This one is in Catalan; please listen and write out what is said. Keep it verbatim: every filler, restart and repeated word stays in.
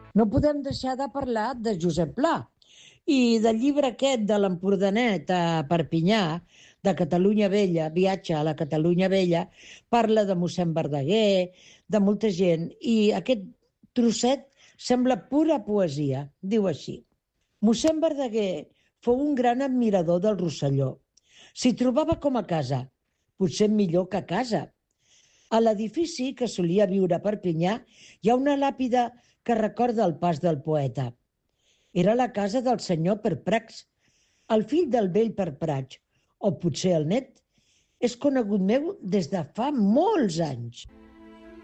No podem deixar de parlar de Josep Pla i del llibre aquest de l'Empordanet a Perpinyà, de Catalunya Vella, Viatge a la Catalunya Vella, parla de mossèn Verdaguer, de molta gent, i aquest trosset sembla pura poesia. Diu així: mossèn Verdaguer fou un gran admirador del Rosselló. S'hi trobava com a casa, potser millor que a casa. A l'edifici que solia viure a Perpinyà hi ha una làpida que recorda el pas del poeta. Era la casa del senyor Perpracs, el fill del vell Perpraig, o potser el net. És conegut meu des de fa molts anys.